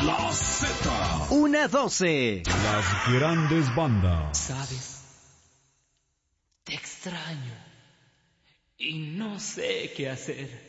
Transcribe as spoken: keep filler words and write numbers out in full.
La Z. Una doce. Las grandes bandas. ¿Sabes? Te extraño y no sé qué hacer.